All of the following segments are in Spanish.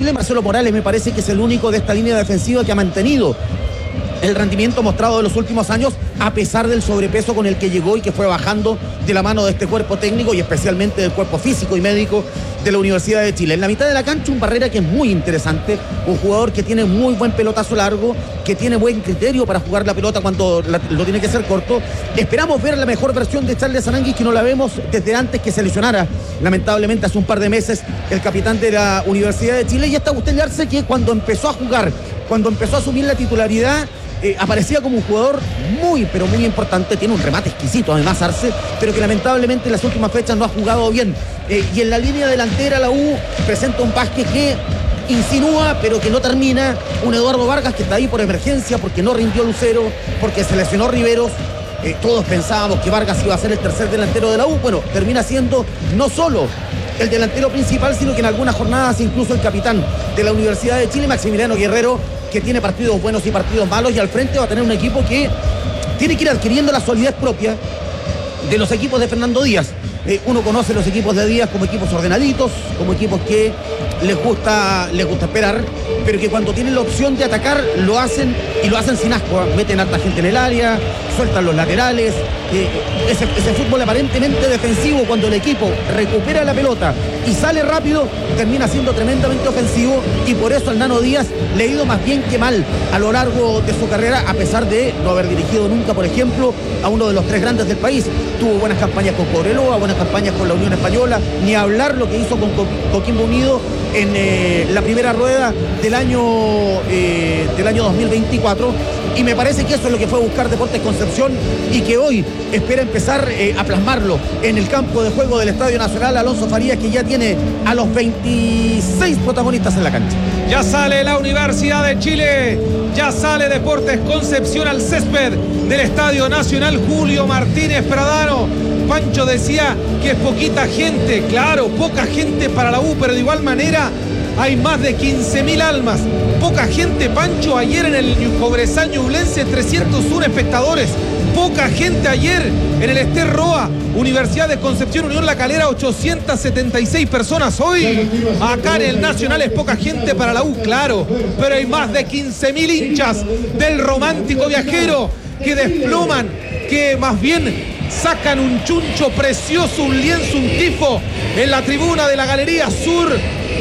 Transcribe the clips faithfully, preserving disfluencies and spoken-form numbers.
Chile, Marcelo Morales me parece que es el único de esta línea defensiva que ha mantenido el rendimiento mostrado de los últimos años, a pesar del sobrepeso con el que llegó y que fue bajando de la mano de este cuerpo técnico y especialmente del cuerpo físico y médico de la Universidad de Chile. En la mitad de la cancha, un Barrera que es muy interesante, un jugador que tiene muy buen pelotazo largo, que tiene buen criterio para jugar la pelota cuando la, lo tiene que hacer corto. Esperamos ver la mejor versión de Charles Aranguis, que no la vemos desde antes que se lesionara, lamentablemente hace un par de meses, el capitán de la Universidad de Chile. Y está Agustín Arce, que cuando empezó a jugar, cuando empezó a asumir la titularidad, Eh, aparecía como un jugador muy, pero muy importante. Tiene un remate exquisito, además, Arce, pero que lamentablemente en las últimas fechas no ha jugado bien. Eh, y en la línea delantera, la U presenta un Vázquez que insinúa, pero que no termina. Un Eduardo Vargas que está ahí por emergencia, porque no rindió Lucero, porque se lesionó Riveros. Eh, todos pensábamos que Vargas iba a ser el tercer delantero de la U. Bueno, termina siendo no solo el delantero principal, sino que en algunas jornadas incluso el capitán de la Universidad de Chile, Maximiliano Guerrero, que tiene partidos buenos y partidos malos, y al frente va a tener un equipo que tiene que ir adquiriendo la solidez propia de los equipos de Fernando Díaz. Eh, uno conoce los equipos de Díaz como equipos ordenaditos, como equipos que les gusta, les gusta esperar, pero que cuando tienen la opción de atacar lo hacen, y lo hacen sin asco. Meten a harta gente en el área, sueltan los laterales. Eh, ese, ese fútbol aparentemente defensivo, cuando el equipo recupera la pelota y sale rápido, termina siendo tremendamente ofensivo, y por eso al Nano Díaz le ha ido más bien que mal a lo largo de su carrera, a pesar de no haber dirigido nunca, por ejemplo, a uno de los tres grandes del país. Tuvo buenas campañas con Cobreloa, buenas campañas con la Unión Española, ni hablar lo que hizo con Co Coquimbo Unido en eh, la primera rueda del año eh, del año dos mil veinticuatro, y me parece que eso es lo que fue a buscar Deportes Concepción, y que hoy espera empezar eh, a plasmarlo en el campo de juego del Estadio Nacional. Alonso Farías, que ya tiene a los veintiséis protagonistas en la cancha. Ya sale la Universidad de Chile, ya sale Deportes Concepción al césped del Estadio Nacional Julio Martínez Pradano. Pancho decía que es poquita gente, claro, poca gente para la U, pero de igual manera hay más de quince mil almas. Poca gente, Pancho, ayer en el Cobresal Ñublense, trescientos uno espectadores. Poca gente ayer en el Ester Roa, Universidad de Concepción, Unión La Calera, ochocientas setenta y seis personas. Hoy, acá en el Nacional, es poca gente para la U, claro, pero hay más de quince mil hinchas del Romántico Viajero que desploman, que más bien sacan un chuncho precioso, un lienzo, un tifo en la tribuna de la Galería Sur,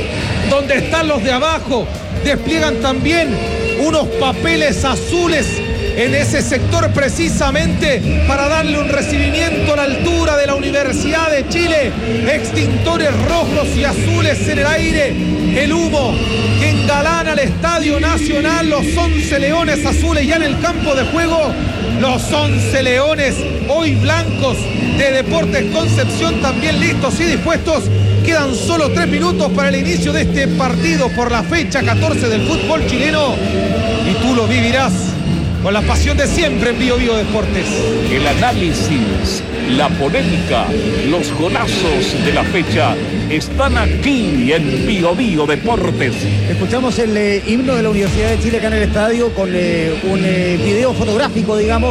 donde están los de abajo. Despliegan también unos papeles azules en ese sector, precisamente para darle un recibimiento a la altura de la Universidad de Chile. Extintores rojos y azules en el aire, el humo que engalana el Estadio Nacional. Los once leones azules ya en el campo de juego, los once leones hoy blancos de Deportes Concepción también listos y dispuestos. Quedan solo tres minutos para el inicio de este partido por la fecha catorce del fútbol chileno, y tú lo vivirás con la pasión de siempre en Bio Bio Deportes. El análisis, la polémica, los golazos de la fecha están aquí en Bio Bio Deportes. Escuchamos el eh, himno de la Universidad de Chile acá en el estadio, con eh, un eh, video fotográfico, digamos,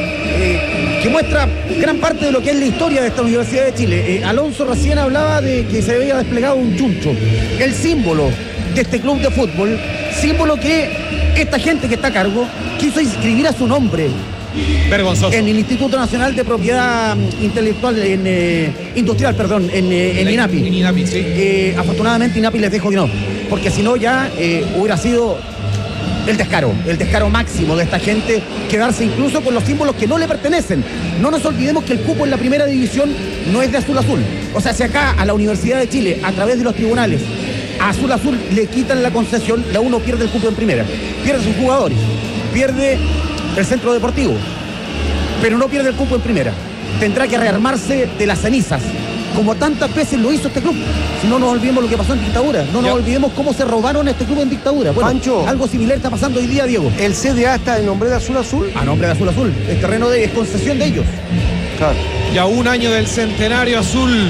eh, que muestra gran parte de lo que es la historia de esta Universidad de Chile. Eh, Alonso recién hablaba de que se había desplegado un chuncho, el símbolo de este club de fútbol, símbolo que esta gente que está a cargo quiso inscribir a su nombre vergonzoso en el Instituto Nacional de Propiedad Intelectual en, eh, Industrial, perdón, en, eh, en INAPI. En INAPI, sí. Eh, afortunadamente INAPI les dijo que no, porque si no ya eh, hubiera sido el descaro, el descaro máximo de esta gente, quedarse incluso con los símbolos que no le pertenecen. No nos olvidemos que el cupo en la primera división no es de Azul Azul. O sea, si acá a la Universidad de Chile, a través de los tribunales, a Azul Azul le quitan la concesión, la uno pierde el cupo en primera, pierde sus jugadores, pierde el centro deportivo, pero no pierde el cupo en primera. Tendrá que rearmarse de las cenizas, como tantas veces lo hizo este club. Si no nos olvidemos lo que pasó en dictadura, no nos ya. olvidemos cómo se robaron este club en dictadura. Bueno, Pancho, algo similar está pasando hoy día, Diego. ¿El C D A está en nombre de Azul Azul? A nombre de Azul Azul, el terreno de es concesión de ellos. Claro. Y a un año del centenario azul,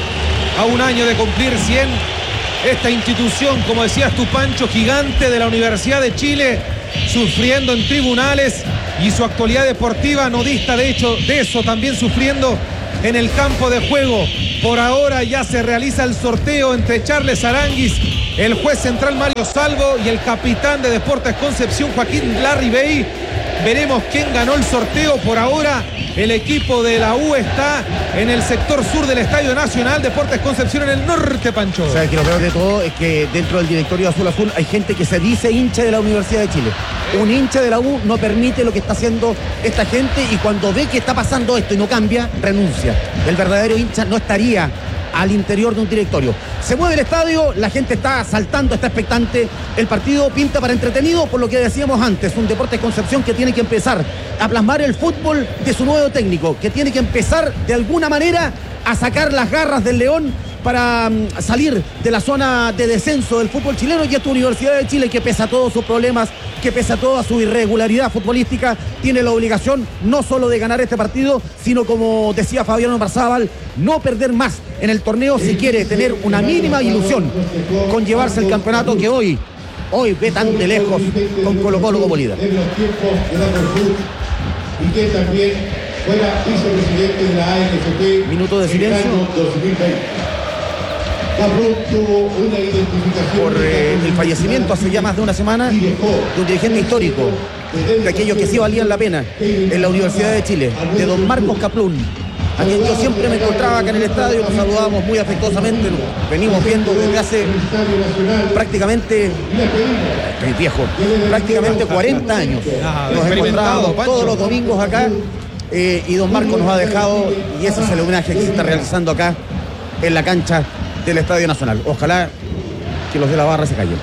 a un año de cumplir cien, esta institución, como decías tú, Pancho, gigante de la Universidad de Chile, sufriendo en tribunales, y su actualidad deportiva no dista de hecho de eso, también sufriendo en el campo de juego. Por ahora ya se realiza el sorteo entre Charles Aranguis, el juez central Mario Salvo y el capitán de Deportes Concepción Joaquín Larribey. Veremos quién ganó el sorteo. Por ahora el equipo de la U está en el sector sur del Estadio Nacional, Deportes Concepción en el norte, Pancho. O sea, que lo peor de todo es que dentro del directorio de Azul Azul hay gente que se dice hincha de la Universidad de Chile. Un hincha de la U no permite lo que está haciendo esta gente y cuando ve que está pasando esto y no cambia, renuncia. El verdadero hincha no estaría al interior de un directorio. Se mueve el estadio, la gente está saltando, está expectante. El partido pinta para entretenido, por lo que decíamos antes, un Deportes Concepción que tiene que empezar a plasmar el fútbol de su nuevo técnico, que tiene que empezar de alguna manera a sacar las garras del león para um, salir de la zona de descenso del fútbol chileno. Y esta Universidad de Chile, que pese a todos sus problemas, que pese a toda su irregularidad futbolística, tiene la obligación no solo de ganar este partido, sino, como decía Fabián Barzábal, no perder más en el torneo si quiere tener una mínima ilusión con llevarse el campeonato que hoy, hoy ve tan de lejos con Colo Colo como líder. Y que también fuera vicepresidente de la A N F P. Minuto de silencio. En el año dos mil veinte. Cabrón tuvo una identificación por eh, el fallecimiento hace ya más de una semana de un dirigente histórico, de aquellos que sí valían la pena en la Universidad de Chile, de don Marcos Kaplún, a quien yo siempre me encontraba acá en el estadio. Nos saludábamos muy afectuosamente, nos venimos viendo desde hace prácticamente, el viejo, prácticamente cuarenta años. Nos encontrábamos todos los domingos acá eh, y don Marcos nos ha dejado, y ese es el homenaje que se está realizando acá en la cancha del Estadio Nacional. Ojalá que los de la barra se callen.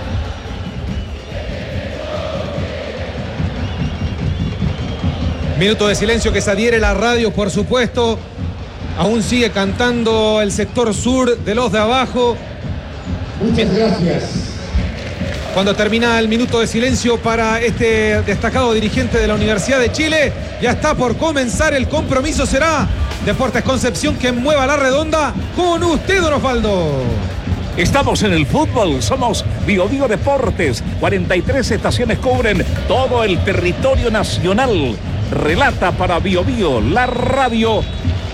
Minuto de silencio que se adhiere la radio, por supuesto. Aún sigue cantando el sector sur de los de abajo. Muchas gracias. Cuando termina el minuto de silencio para este destacado dirigente de la Universidad de Chile, ya está por comenzar el compromiso. Será Deportes Concepción quien mueva la redonda con usted, don Osvaldo. Estamos en el fútbol, somos Bio Bio Deportes. cuarenta y tres estaciones cubren todo el territorio nacional. Relata para Bio Bio, la radio,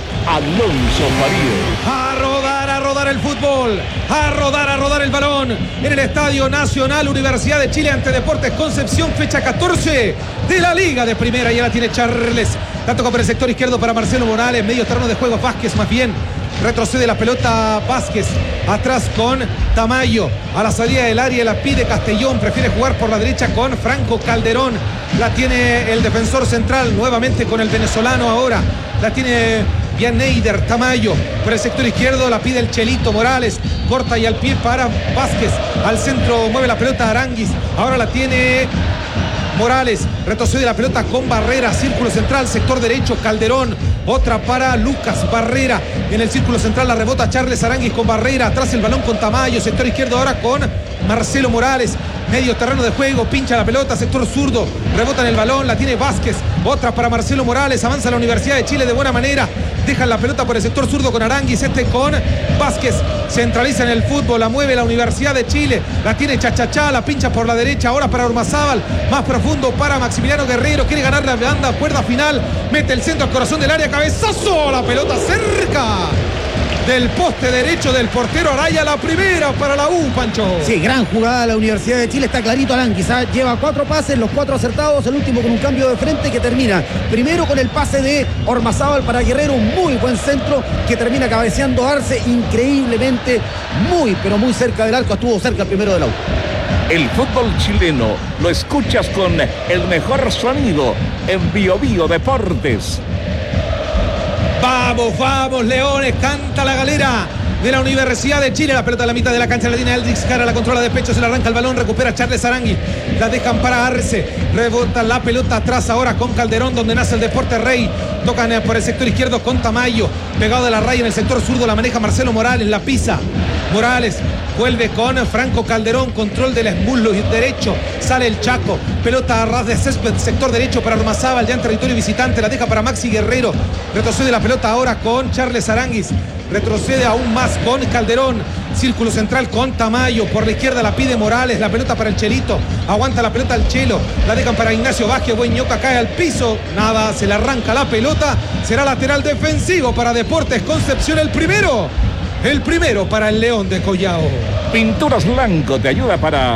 Alonso Farías. A rodar, a rodar el fútbol, a rodar, a rodar el balón en el Estadio Nacional, Universidad de Chile ante Deportes Concepción, fecha catorce de la Liga de Primera. Ya la tiene Charles, la tocó por el sector izquierdo para Marcelo Morales, medio terreno de juego Vázquez, más bien retrocede la pelota Vázquez, atrás con Tamayo, a la salida del área la pide Castellón, prefiere jugar por la derecha con Franco Calderón, la tiene el defensor central, nuevamente con el venezolano ahora, la tiene Bianeider Tamayo, por el sector izquierdo la pide el Chelito Morales, corta y al pie para Vázquez, al centro mueve la pelota Aranguis, ahora la tiene Morales, retrocede la pelota con Barrera, círculo central, sector derecho, Calderón, otra para Lucas Barrera, en el círculo central la rebota Charles Aranguis con Barrera, atrás el balón con Tamayo, sector izquierdo ahora con Marcelo Morales, medio terreno de juego, pincha la pelota, sector zurdo, rebota en el balón, la tiene Vázquez, otra para Marcelo Morales, avanza la Universidad de Chile de buena manera, dejan la pelota por el sector zurdo con Aranguis, este con Vázquez, centraliza en el fútbol, la mueve la Universidad de Chile, la tiene Chachachá, la pincha por la derecha, ahora para Ormazábal, más profundo para Maximiliano Guerrero, quiere ganar la banda, cuerda final, mete el centro al corazón del área, cabezazo, la pelota cerca del poste derecho del portero Araya, la primera para la U, Pancho. Sí, gran jugada de la Universidad de Chile, está clarito Aranguis, ¿eh? Lleva cuatro pases, los cuatro acertados, el último con un cambio de frente que termina primero con el pase de Ormazábal para Guerrero, un muy buen centro que termina cabeceando Arce, increíblemente muy, pero muy cerca del arco, estuvo cerca el primero de la U. El fútbol chileno lo escuchas con el mejor sonido en Bio Bio Deportes. Vamos, vamos, Leones, canta la galera de la Universidad de Chile, la pelota a la mitad de la cancha, la línea Eldrix Jara, la controla de pecho, se le arranca el balón, recupera Charles Aranguis, la dejan para Arce, rebota la pelota atrás ahora con Calderón, donde nace el Deporte Rey, tocan por el sector izquierdo con Tamayo, pegado de la raya en el sector zurdo, la maneja Marcelo Morales, la pisa, Morales Vuelve con Franco Calderón, control del muslo derecho. Sale el Chaco, pelota a ras de césped, sector derecho para Ormazábal, ya en territorio visitante, la deja para Maxi Guerrero. Retrocede la pelota ahora con Charles Aranguis. Retrocede aún más con Calderón. Círculo central con Tamayo. Por la izquierda la pide Morales. La pelota para el Chelito. Aguanta la pelota el Chelo. La dejan para Ignacio Vázquez. Buen Ñoca cae al piso. Nada, se le arranca la pelota. Será lateral defensivo para Deportes Concepción. El primero. El primero para el León de Collao. Pinturas Blanco te ayuda para